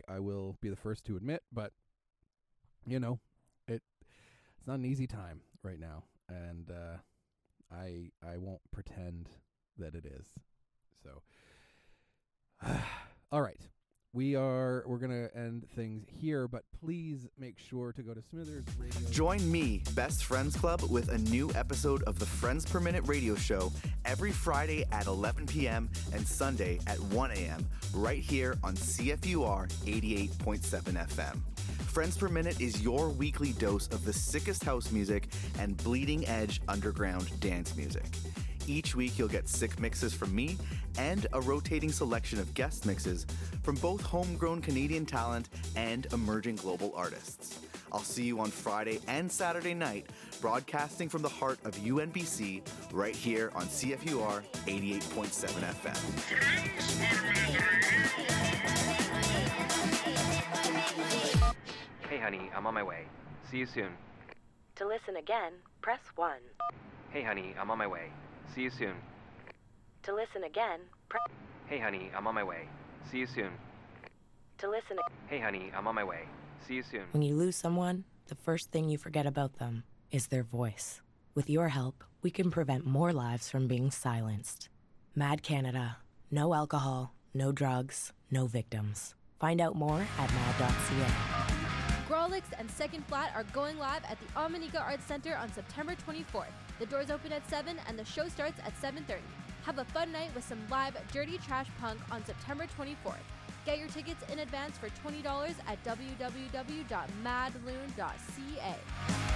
I will be the first to admit, but it's not an easy time right now, and I won't pretend that it is. So, all right. We're going to end things here, but please make sure to go to Smithers Radio. Join me, Best Friends Club, with a new episode of the Friends Per Minute radio show every Friday at 11 p.m. and Sunday at 1 a.m. right here on CFUR 88.7 FM. Friends Per Minute is your weekly dose of the sickest house music and bleeding edge underground dance music. Each week you'll get sick mixes from me and a rotating selection of guest mixes from both homegrown Canadian talent and emerging global artists. I'll see you on Friday and Saturday night, broadcasting from the heart of UNBC right here on CFUR 88.7 FM. Hey honey, I'm on my way. See you soon. To listen again, press 1. Hey honey, I'm on my way. See you soon. To listen again, Hey honey, I'm on my way. See you soon. To listen. Hey honey, I'm on my way. See you soon. When you lose someone, the first thing you forget about them is their voice. With your help, we can prevent more lives from being silenced. Mad Canada. No alcohol, no drugs, no victims. Find out more at mad.ca. Grawlix and Second Flat are going live at the Omanika Arts Center on September 24th. The doors open at 7 and the show starts at 7:30. Have a fun night with some live Dirty Trash Punk on September 24th. Get your tickets in advance for $20 at www.madloon.ca.